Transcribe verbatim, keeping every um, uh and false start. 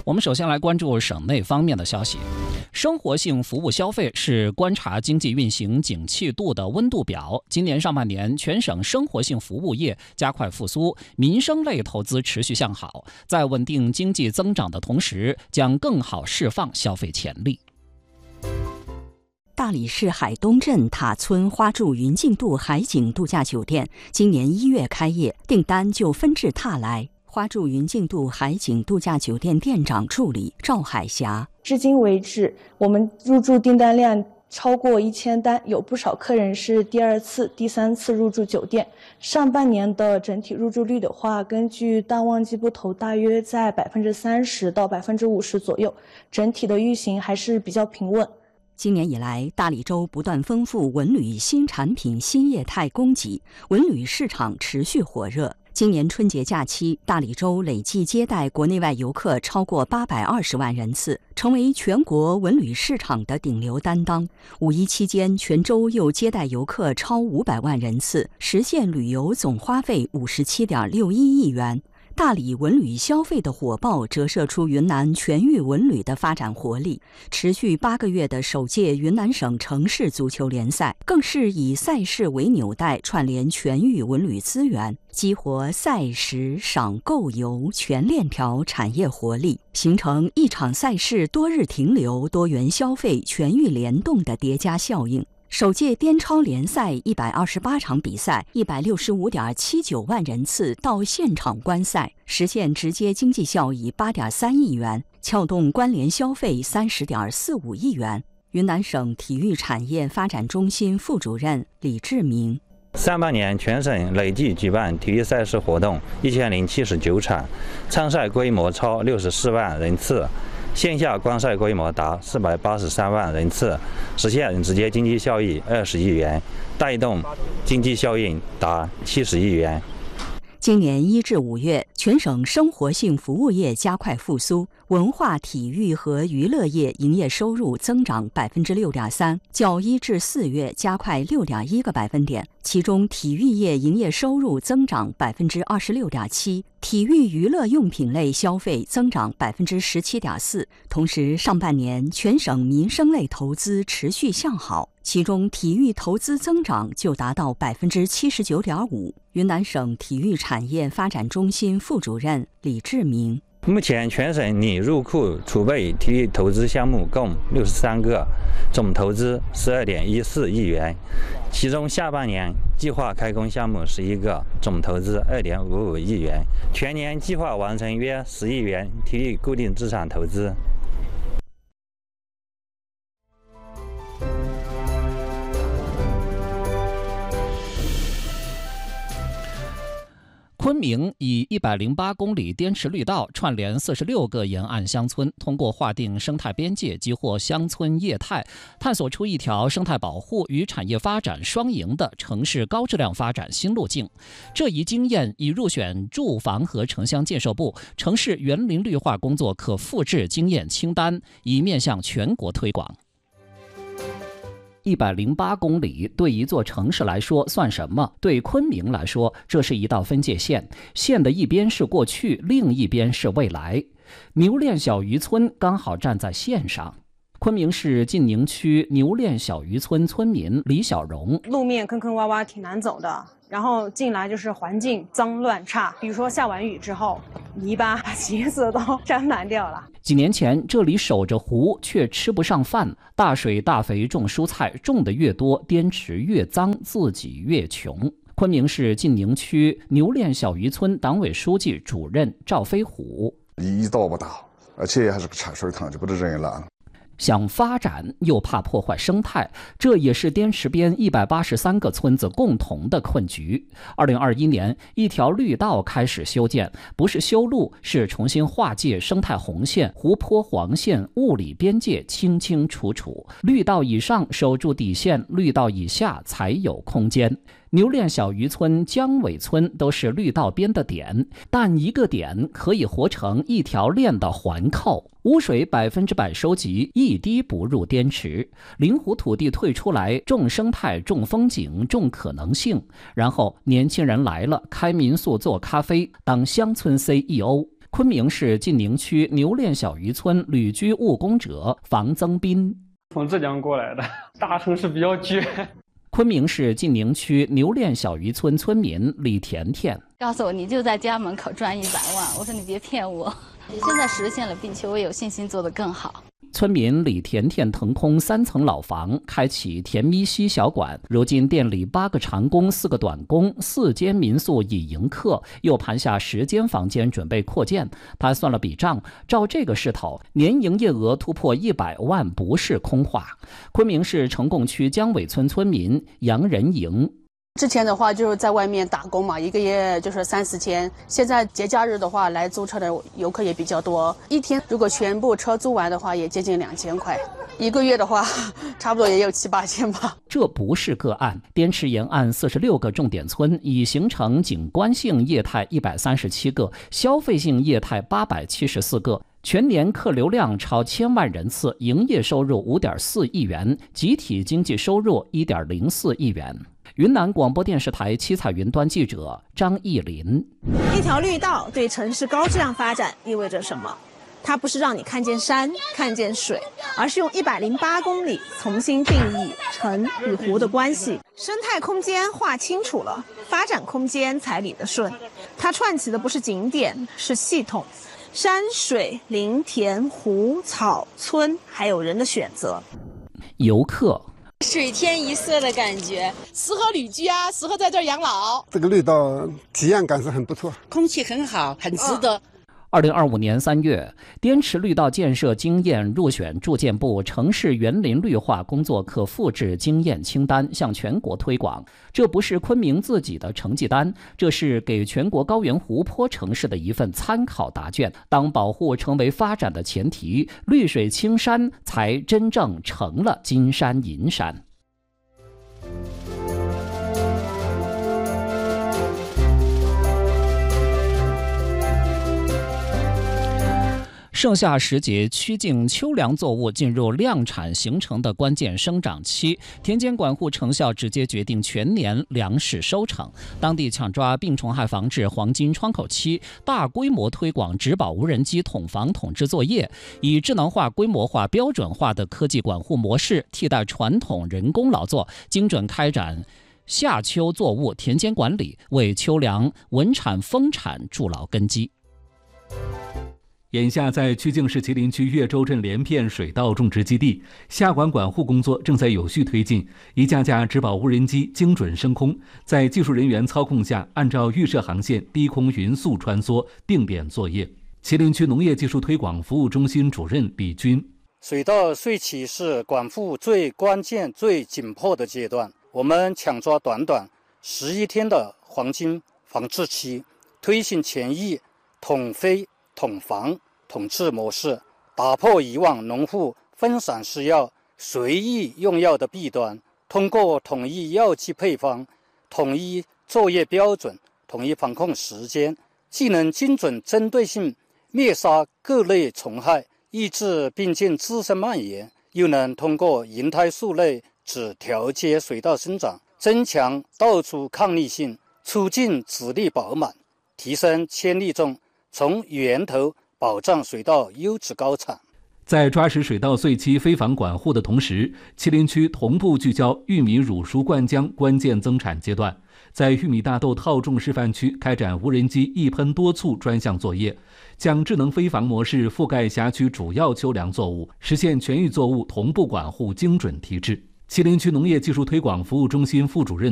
我们首先来关注省内方面的消息。生活性服务消费是观察经济运行景气度的温度表。今年上半年，全省生活性服务业加快复苏，民生类投资持续向好，在稳定经济增长的同时，将更好释放消费潜力。 大理市海东镇塔村花住云静度海景度假酒店今年一月开业，订单就纷至沓来。花住云静度海景度假酒店店长助理赵海霞： 至今为止，我们入住订单量超过一千单，有不少客人是第二次、第三次入住酒店。上半年的整体入住率的话，根据淡旺季不同，大约在百分之三十到百分之五十左右，整体的运行还是比较平稳。 今年以来，大理州不断丰富文旅新产品、新业态供给，文旅市场持续火热。今年春节假期，大理州累计接待国内外游客超过八百二十万人次，成为全国文旅市场的顶流担当。五一期间，全州又接待游客超五百万人次，实现旅游总花费五十七点六一亿元。大理文旅消费的火爆折射出云南全域文旅的发展活力。持续八个月的首届云南省城市足球联赛，更是以赛事为纽带，串联全域文旅资源，激活赛时赏购游全链条产业活力，形成一场赛事多日停留、多元消费、全域联动的叠加效应。首届滇超联赛一百二十八场比赛，一百六十五点七九万人次到现场观赛，实现直接经济效益八点三亿元，撬动关联消费三十点四五亿元。云南省体育产业发展中心副主任李志明： 上半年全省累计举办体育赛事活动一千零七十九场，参赛规模超六十四万人次。线下观赛规模达四百八十三万人次，实现直接经济效益二十亿元，带动经济效应达七十亿元。 今年一至五月，全省生活性服务业加快复苏，文化体育和娱乐业营业收入增长百分之六点三，较一至四月加快六点一个百分点。其中，体育业营业收入增长百分之二十六点七，体育娱乐用品类消费增长百分之十七点四。同时，上半年全省民生类投资持续向好，其中体育投资增长就达到百分之七十九点五。云南省体育产业发展中心副主任李志明： 目前全省拟入库储备体育投资项目共六十三个，总投资十二点一四亿元，其中下半年计划开工项目十一个，总投资二点五五亿元，全年计划完成约十亿元体育固定资产投资。 昆明以一百零八公里滇池绿道串联四十六个沿岸乡村，通过划定生态边界，激活乡村业态，探索出一条生态保护与产业发展双赢的城市高质量发展新路径。这一经验已入选住房和城乡建设部城市园林绿化工作可复制经验清单，以面向全国推广。一百零八公里对一座城市来说算什么？对昆明来说，这是一道分界线，线的一边是过去，另一边是未来。牛练小渔村刚好站在线上。昆明市晋宁区牛练小渔村村民李小荣： 路面坑坑洼洼，挺难走的。然后进来就是环境脏乱差，比如说下完雨之后，泥巴把鞋子都沾满掉了。 几年前，这里守着湖却吃不上饭，大水大肥种蔬菜，种的越多，滇池越脏，自己越穷。昆明市晋宁区牛练小渔村党委书记主任赵飞虎： 力道不大，而且还是个铲水塘，就不得人了。 想发展又怕破坏生态，这也是滇池边一百八十三个村子共同的困局。二零二一年，一条绿道开始修建，不是修路，是重新划界生态红线、湖泊黄线、物理边界清清楚楚。绿道以上守住底线，绿道以下才有空间。牛练小渔村、江尾村都是绿道边的点，但一个点可以活成一条链的环扣。污水百分之百收集，一滴不入滇池。灵活土地退出来，种生态、种风景、种可能性。然后年轻人来了，开民宿、做咖啡，当乡村 C E O。 昆明市晋宁区牛练小渔村旅居务工者房增斌， 从浙江过来的，大城市比较倔。 昆明市晋宁区牛练小渔村村民李甜甜告诉我你就在家门口赚一百万，我说你别骗我。现在实现了，并且我有信心做得更好。 村民李甜甜腾空三层老房，开启甜咪西小馆。如今店里八个长工、四个短工，四间民宿已迎客，又盘下十间房间准备扩建。他算了笔账，照这个势头，年营业额突破一百万不是空话。昆明市成贡区江尾村村民杨仁营。 之前的话就是在外面打工嘛，一个月就是三四千。现在节假日的话，来租车的游客也比较多，一天如果全部车租完的话，也接近两千块。一个月的话，差不多也有七八千吧。 这不是个案，滇池沿岸四十六个重点村已形成景观性业态一百三十七个，消费性业态八百七十四个。全年客流量超千万人次，营业收入五点四亿元，集体经济收入一点零四亿元。云南广播电视台七彩云端记者张艺林。 一条绿道对城市高质量发展意味着什么？它不是让你看见山、看见水，而是用一百零八公里重新定义城与湖的关系，生态空间划清楚了，发展空间才理得顺。它串起的不是景点，是系统。山水林田湖草村，还有人的选择。 游客水天一色的感觉，适合旅居啊，适合在这儿养老。 这个绿道体验感是很不错， 空气很好，很值得。 二零二五年三月，滇池绿道建设经验入选住建部城市园林绿化工作可复制经验清单，向全国推广。这不是昆明自己的成绩单，这是给全国高原湖泊城市的一份参考答卷。当保护成为发展的前提，绿水青山才真正成了金山银山。盛夏时节，曲靖秋粮作物进入量产形成的关键生长期，田间管护成效直接决定全年粮食收成。当地抢抓病虫害防治黄金窗口期，大规模推广植保无人机统防统治作业，以智能化、规模化、标准化的科技管护模式替代传统人工劳作，精准开展夏秋作物田间管理，为秋粮稳产丰产筑牢根基。 眼下，在曲靖市麒麟区岳州镇连片水稻种植基地，夏管管护工作正在有序推进。一架架植保无人机精准升空，在技术人员操控下，按照预设航线低空匀速穿梭，定点作业。麒麟区农业技术推广服务中心主任李军： 水稻穗期是管护最关键、最紧迫的阶段，我们抢抓短短十一天的黄金防治期，推行前疫、统飞、统防、统治模式，打破以往农户分散施药、随意用药的弊端，通过统一药剂配方、统一作业标准、统一防控时间，既能精准针对性灭杀各类虫害，抑制病菌滋生蔓延，又能通过银胎素类只调节水稻生长，增强稻株抗逆性，促进籽粒饱满，提升千粒重，从源头保障水稻优质高产。 在抓实水稻穗期非法管护的同时，麒麟区同步聚焦玉米乳熟灌浆关键增产阶段，在玉米大豆套种示范区开展无人机一喷多促专项作业，将智能飞防模式覆盖辖区主要秋粮作物，实现全域作物同步管护精准提质。麒麟区农业技术推广服务中心副主任